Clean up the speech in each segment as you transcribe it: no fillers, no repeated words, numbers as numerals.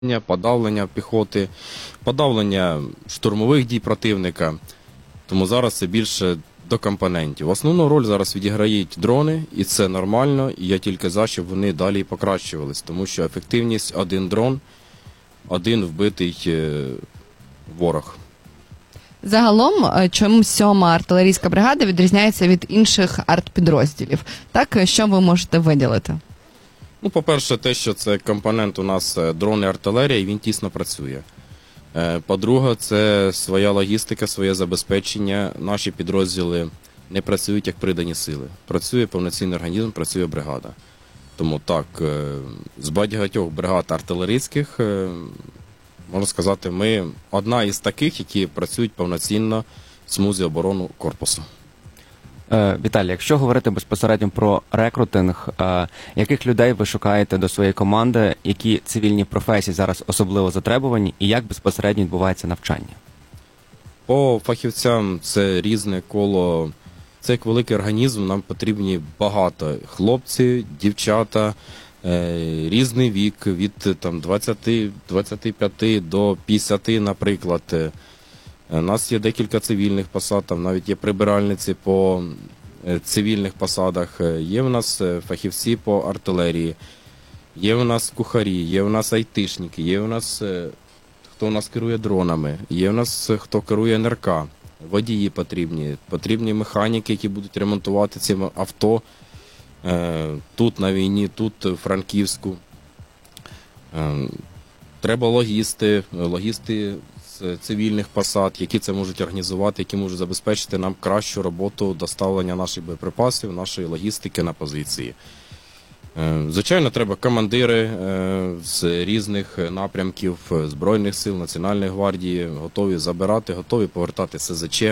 подавлення піхоти, подавлення штурмових дій противника. Тому зараз це більше до компонентів. Основну роль зараз відіграють дрони, і це нормально, і я тільки за, щоб вони далі і покращувались, тому що ефективність один дрон, один вбитий ворог. Загалом, чому 7-ма артилерійська бригада відрізняється від інших артпідрозділів? Так, що ви можете виділити? Ну, по-перше, те, що це компонент у нас дрон і артилерія, і він тісно працює. По-друге, це своя логістика, своє забезпечення. Наші підрозділи не працюють як придані сили. Працює повноцінний організм, працює бригада. Тому так, з багатьох бригад артилерійських, можна сказати, ми одна із таких, які працюють повноцінно в смузі оборони корпусу. Віталій, якщо говорити безпосередньо про рекрутинг, яких людей ви шукаєте до своєї команди, які цивільні професії зараз особливо затребувані і як безпосередньо відбувається навчання? По фахівцям це різне коло, це як великий організм, нам потрібні багато хлопці, дівчата, різний вік, від 20-25 до 50, наприклад. У нас є декілька цивільних посад, там навіть є прибиральниці по цивільних посадах, є в нас фахівці по артилерії, є в нас кухарі, є в нас айтишники, є в нас хто у нас керує дронами, є в нас хто керує НРК, водії потрібні механіки, які будуть ремонтувати ці авто тут на війні, тут в Франківську. Треба логісти з цивільних посад, які це можуть організувати, які можуть забезпечити нам кращу роботу доставлення наших боєприпасів, нашої логістики на позиції. Звичайно, треба командири з різних напрямків Збройних сил, Національної гвардії, готові забирати, готові повертати СЗЧ.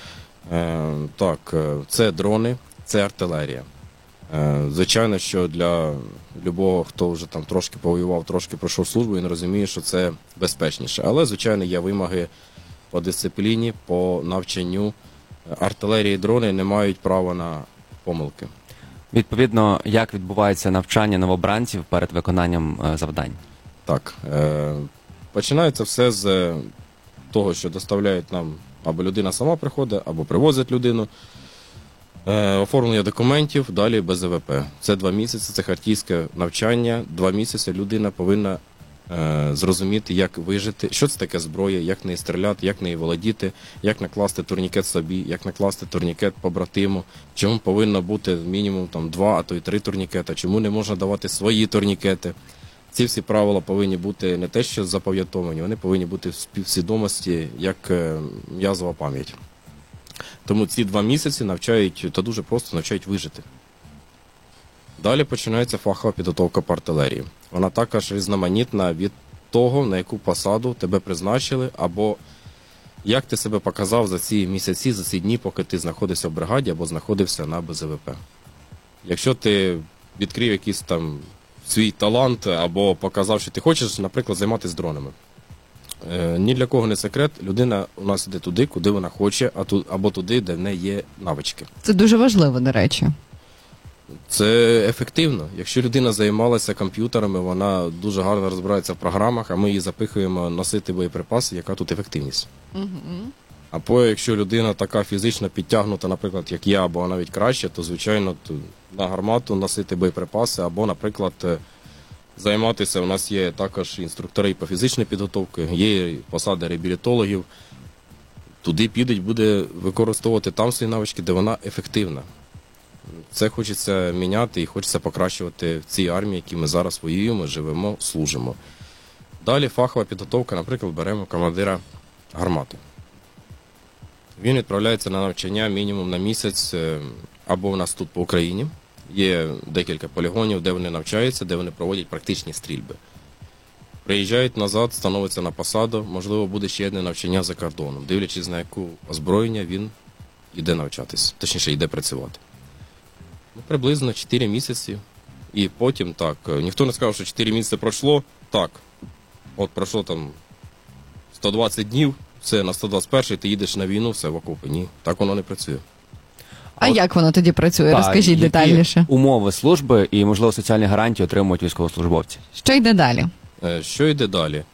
Так, це дрони, це артилерія. Звичайно, що для любого, хто вже там трошки повоював, трошки пройшов службу, він розуміє, що це безпечніше. Але, звичайно, є вимоги по дисципліні, по навчанню. Артилерія і дрони не мають права на помилки. Відповідно, як відбувається навчання новобранців перед виконанням завдань? Так, починається все з того, що доставляють нам, або людина сама приходить, або привозять людину. Оформлення документів, далі БЗВП. Це 2 місяці, це хартійське навчання. 2 місяці людина повинна зрозуміти, як вижити, що це таке зброя, як неї стріляти, як неї володіти, як накласти турнікет собі, як накласти турнікет побратиму, чому повинно бути мінімум 2, а то й 3 турнікета, чому не можна давати свої турнікети. Ці всі правила повинні бути не те, що запам'ятовані, вони повинні бути в співсвідомості, як м'язова пам'ять. Тому ці 2 місяці навчають, та дуже просто навчають вижити. Далі починається фахова підготовка по артилерії. Вона також різноманітна від того, на яку посаду тебе призначили, або як ти себе показав за ці місяці, за ці дні, поки ти знаходився в бригаді або знаходився на БЗВП. Якщо ти відкрив якийсь там свій талант або показав, що ти хочеш, наприклад, займатися дронами. Ні для кого не секрет, людина у нас йде туди, куди вона хоче, або туди, де в неї є навички. Це дуже важливо, до речі. Це ефективно. Якщо людина займалася комп'ютерами, вона дуже гарно розбирається в програмах, а ми її запихуємо носити боєприпаси, яка тут ефективність. Або якщо людина така фізично підтягнута, наприклад, як я, або навіть краще, то, звичайно, на гармату носити боєприпаси, або, наприклад, займатися, у нас є також інструктори по фізичній підготовці, є посади реабілітологів. Туди підуть, буде використовувати там свої навички, де вона ефективна. Це хочеться міняти і хочеться покращувати в цій армії, які ми зараз воюємо, живемо, служимо. Далі фахова підготовка, наприклад, беремо командира гармати. Він відправляється на навчання мінімум на місяць, або в нас тут по Україні. Є декілька полігонів, де вони навчаються, де вони проводять практичні стрільби. Приїжджають назад, становиться на посаду, можливо, буде ще одне навчання за кордоном, дивлячись на яку озброєння він йде навчатись, точніше, йде працювати. Приблизно 4 місяці. І потім так, ніхто не сказав, що 4 місяці пройшло, так, от пройшло там 120 днів, все, на 121-й ти їдеш на війну, все в окопи. Ні, так воно не працює. А як воно тоді працює? Розкажіть які детальніше. Умови служби і, можливо, соціальні гарантії отримують військовослужбовці? Що йде далі? Що йде далі?